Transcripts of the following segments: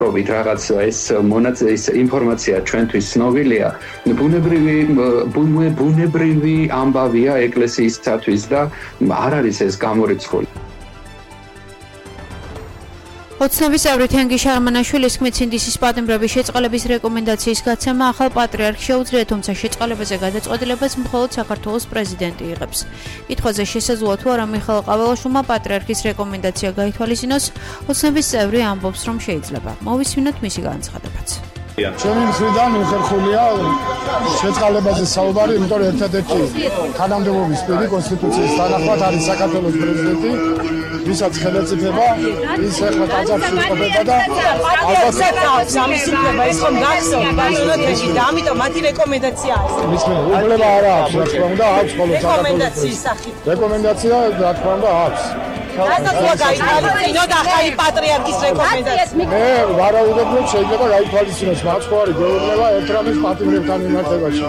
ობით რაღაც ეს ინფორმაცია ჩვენთვის ცნობილია, ბუნებრივი ამბავია ეკლესიისათვის და არ არის ეს გამორიცხული. ოცნების წევრი თენგი შარმანაშვილის თქმით, სინდისის პატიმრების შეწყალების რეკომენდაციის გაცემა ახალ პატრიარქს შეუძლია, თუმცა შეწყალებაზე გადაწყვეტილებას მხოლოდ საქართველოს პრეზიდენტი იღებს. კითხვაზე შესაძლოა თუ არა მიხეილ ყაველაშვილმა პატრიარქის რეკომენდაცია გაითვალისწინოს, ოცნების წევრი ამბობს, რომ შეიძლება. მოვისმინოთ მისი განცხადებაც. ჩემი მხრიდან უხერხულია შეწყალებაზე საუბარი, იმიტომ რომ ერთადერთი თანამდებობის პირი კონსტიტუციის თანახმად არის საქართველოს პრეზიდენტი, ვისაც ხელისუფლება ის ახლა ტაძარში იყოფება და ალბათ სამისიფება ის ხომ გახსოვთ ბაზონეთში და ამიტომ მათი რეკომენდაცია არის. მისმე უბრალოდ არა აქვს, რა თქმა უნდა, აქვს ხოლმე რეკომენდაციის სახით. რეკომენდაცია რა თქმა უნდა აქვს. რატომ გაითვალისწინოთ ახალი პატრიარქის რეკომენდაცია? მე ვარაუდობ, რომ შეიძლება გაითვალისწინოს მათ ხო არის გეუბნება ერთ რამის პატიმრებთან მიმართებაში.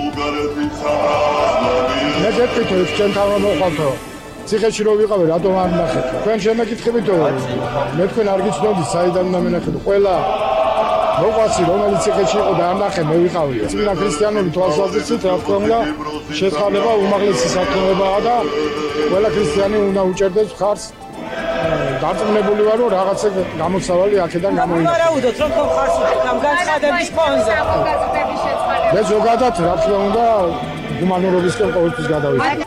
მე გეტყვით ჩვენთან რომ მოყავთო. ციხეში რო ვიყავი, რატომ არ ნახეთ? თქვენ შემეკითხებითო, მე თქვენ არ გიცნობთ საიდან უნდა მენახეთ. ყველა მოყვასი რომელიც ციხეში იყო და არ ნახე, მე ვიყავი. წინა ქრისტიანული თვალსაზრისით, რა თქმა უნდა, შეწყალება უმაღლესი საქმეებაა და ყველა ქრისტიანი უნდა უჭერდეს მხარს. დარწმუნებული ვარ, რომ რაღაცა გამოსავალი აქედან გამოიცა. ვარაუდობთ, რომ მხარს უჭერთ ამ განცხადების ფონზე. მე ზოგადად, რა თქმა უნდა, ჰუმანურობისკენ ყოველთვის გადავიდე.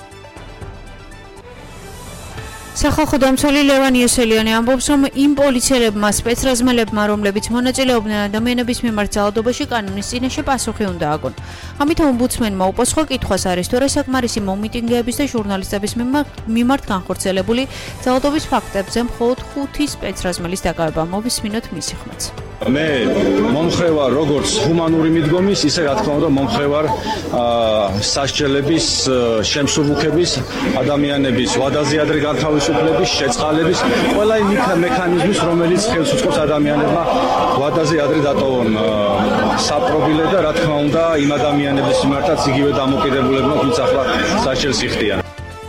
სახალხო დამცველი ლევან იოსელიანი ამბობს, რომ იმ პოლიციელებმა, სპეცრაზმელებმა, რომლებიც მონაწილეობდნენ ადამიანების მიმართ ძალადობაში, კანონის წინაშე პასუხი უნდა აგონ. ამით ომბუდსმენმა უპასუხა კითხვას არის თუ არა საკმარისი მომიტინგეების და ჟურნალისტების მიმართ განხორციელებული ძალადობის ფაქტებზე მხოლოდ 5 სპეცრაზმელის დაკავება. მოვისმინოთ მისი ხმაც. მე მომხრევარ როგორც ჰუმანური მიდგომის, ისე რა თქმა უნდა მომხრევარ სასჯელების, შემსუბუქების, ადამიანების ვადაზე ადრე განთავისუფლების, შეწყალების, ყველა იმ მექანიზმის, რომელიც ხელს უწყობს ადამიანებმა ვადაზე ადრე დატოვონ საპრობილე და რა თქმა უნდა იმ ადამიანების მიმართაც იგივე დამოკიდებულებმა, ვინც ახლა სასჯელს იხდიან.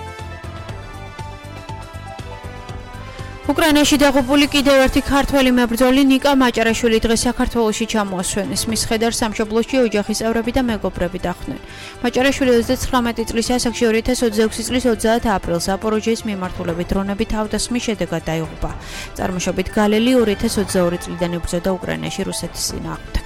უკრაინაში დაღუპული კიდევ ერთი ქართველი მებრძოლი ნიკა მაჭარაშვილი დღეს საქართველოში ჩამოასვენეს. მის ხედარ სამშობლოში ოჯახის წევრები და მეგობრები დახვდნენ. მაჭარაშვილი 39 წლის ასაკში 2026 წლის 30 აპრილს ზაპოროჟიეს მიმართულებით დრონებით თავდასხმის შედეგად დაიღუპა. წარმოშობით გალელი 2022 წლიდან იბრძოდა უკრაინაში რუსეთის წინააღმდეგ.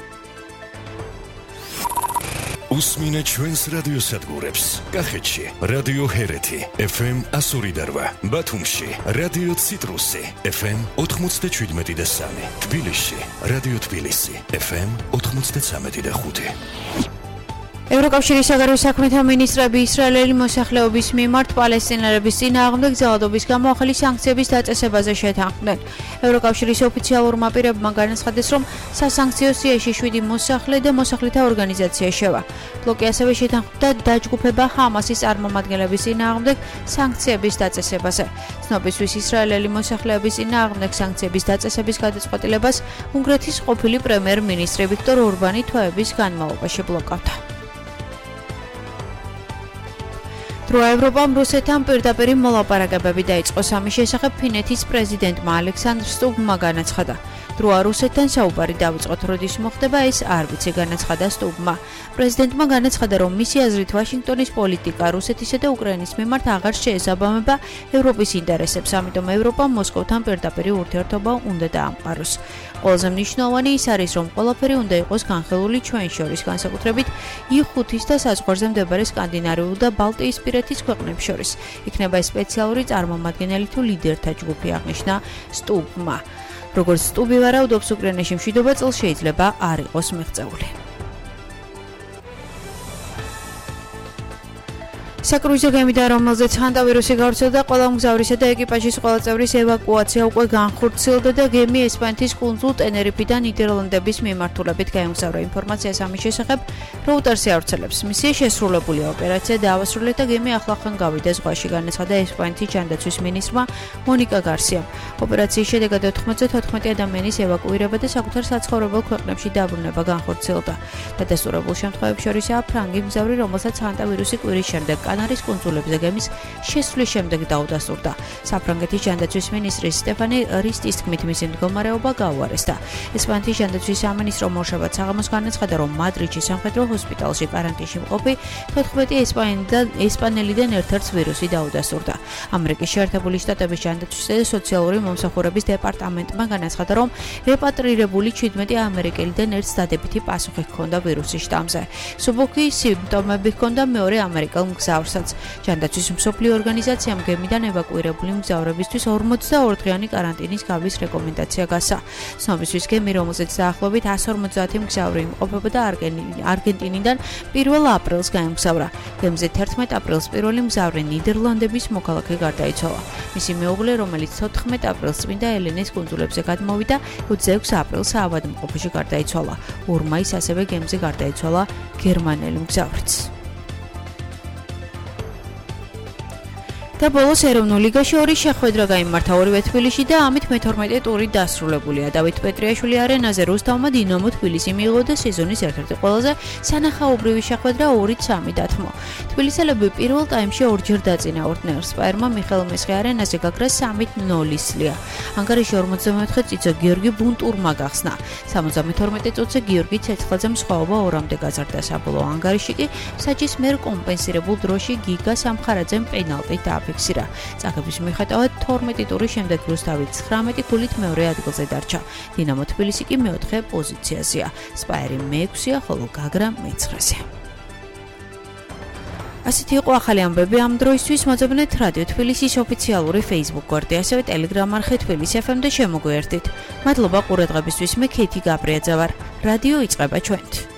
უსმინე ჩვენს რადიოსადგურებს. კახეთში რადიო ჰერეთი FM 102, ბათუმში რადიო ციტრუსი FM 97.3, თბილისში რადიო თბილისი FM 93.5. ევროკავშირის საგარეო საქმეთა მინისტრები ისრაელელი მოსახლეობის მიმართ პალესტინელების წინააღმდეგ ძალადობის გამო ახალი სანქციების დაწესებაზე შეთანხმდნენ. ევროკავშირის ოფიციალურმა პირებმა განაცხადეს, რომ სასანქციო სიაში 7 მოსახლე და მოსახლეთა ორგანიზაცია შევა. ბლოკი ასევე შეთანხმდა დაჯგუფება ჰამასის წარმომადგენლების წინააღმდეგ სანქციების დაწესებაზე. ცნობისთვის ისრაელელი მოსახლეების წინააღმდეგ სანქციების დაწესების გადაწყვეტილებას უნგრეთის ყოფილი პრემიერ-მინისტრი ვიქტორ ორბანი თვეების განმავლობაში ბლოკავდა. დროა ევროპამ რუსეთთან პირდაპირ მოლაპარაკებები დაიწყო. ამის შესახებ ფინეთის პრეზიდენტმა ალექსანდრ სტუბმა განაცხადა. დროა რუსეთთან საუბარი დავიწყოთ, როდის მოხდება ეს არ ვიცი, განაცხადა სტუბმა. პრეზიდენტმა განაცხადა, რომ მისი აზრით ვაშინგტონის პოლიტიკა რუსეთისა და უკრაინის მიმართ აღარ შეესაბამება ევროპის ინტერესებს, ამიტომ ევროპამ მოსკოვთან პირდაპირ ურთიერთობა უნდა დაამყაროს. ყველაზე მნიშვნელოვანი ის არის, რომ ყველაფერი უნდა იყოს განხილული ჩვენ შორის, განსაკუთრებით I5-ის და საზღვარზე მდებარე სკანდინავიურ და ბალტიისპირეთის ქვეყნებს შორის. იქნება სპეციალური წარმომადგენელი თუ ლიდერთა ჯგუფი, აღნიშნა სტუბმა. როგორც სტუბი ვარაუდობს, უკრაინაში მშვიდობა წელს შეიძლება არ იყოს მიღწეული. საკრუიზო გემიდან, რომელზეც ხანტავირუსი გავრცელდა, ყველა მგზავრისა და ეკიპაჟის ყველა წევრის ევაკუაცია უკვე განხორციელდა და გემი ესპანეთის კუნძულ ტენერიფიდან ნიდერლანდების მიმართულებით გაემგზავრა. ინფორმაციას ამის შესახებ Reuters-ი ავრცელებს. მისია შესრულებულია, ოპერაცია დაასრულა და გემი ახლახან გავიდა ზღვაში, განაცხადა ესპანეთის ჯანდაცვის მინისტრმა მონიკა გარსიამ. ოპერაციის შედეგად 94 ადამიანის ევაკუირება და საკუთარ საცხოვრებელ ქვეყნებში დაბრუნება განხორციელდა. დადასტურებულ შემთხვევებს შორისაა ფრანგი მგზავრი, რომელსაც ხანტავირუსი კვირის შემდეგ კანარის კუნძულებზე გემის შესვლის შემდეგ დაუდასტურდა. საფრანგეთის ჯანდაცვის მინისტრის სტეფანი რისტის თქმით მისი მდგომარეობა გაუარესდა. ესპანეთის ჯანდაცვის სამინისტრო მოშაბათ საღამოს განაცხადა, რომ მადრიდში სამხედრო ჰოსპიტალში კარანტინში მყოფი 14 ესპანელიდან ერთ-ერთ ვირუსი დაუდასტურდა. ამერიკის შეერთებული შტატების ჯანდაცვისა და სოციალური მომსახურების დეპარტამენტმა განაცხადა, რომ რეპატრირებული 17 ამერიკელიდან ერთს დადებითი პასუხი ჰქონდა ვირუსის შტამზე. სუბუქი სიმპტომები ჰქონდა მეორე ამერიკელ მგზავრსაც. ჯანდაცვის მსოფლიო ორგანიზაციამ გემიდან ევაკუირებული მგზავრებისთვის 42 დღიანი კარანტინის გავლის რეკომენდაცია გასცა. ცნობისთვის გემი, რომელზეც დაახლოებით 150 მგზავრი იმყოფებოდა არგენტინიდან 1 აპრილს გაემგზავრა. გემზე 11 აპრილს პირველი მგზავრი ნიდერლანდების მოქალაქე გარდაიცვალა. მისი მეუღლე, რომელიც 14 აპრილს წმინდა ელენეს კუნძულებზე გადმოვიდა, 26 აპრილს ავადმყოფოში გარდაიცვალა. 2 მაისს ასევე გემზე გარდაიცვალა გერმანელი მგზავრიც. და ბოლოს ეროვნულ ლიგაში 2 შეხვედრა გაიმართა ორივე თბილისში და ამით მე-12 ტური დასრულებულია. დავით პეტრიაშვილი არენაზე რუსთავმა დინამო თბილისი მიიღო და სეზონის ერთ-ერთი ყველაზე სანახაობრივი შეხვედრა 2-3 დათმო. თბილისელები პირველ ტაიმში ორჯერ დაწინაურდნენ. სპაერმა მიხეილ მესხი არენაზე გაქრა 3-0 სლია. ანგარიში 44 წიწო გიორგი ბუნტურმა გახსნა. 72 წუთზე გიორგი ცეცხლაძემ სხვაობა 2-მდე გაზარდა. საბოლოო ანგარიში კი საჭის მიერ კომპენსირებულ დროში გიგა სამხარაძემ პენალტით ფიქსირა. წაგების მიხედავად 12 ტურის შემდეგ რუსთავი 19 ქულით მეორე ადგილზე დარჩა. დინამო თბილისი კი მეოთხე პოზიციაზეა. სპაერი მე-6-ია, ხოლო გაგრა მე-9-ზე. ასეთი იყო ახალი ამბები ამ დროისთვის. მოძებნეთ რადიო თბილისის ოფიციალური Facebook გვერდი, ასევე Telegram არხი თბილისი FM და შემოგვიერთდით. მადლობა ყურადღებისთვის. მე ქეთი გაბრიაძე ვარ. რადიო იწყება ჩვენით.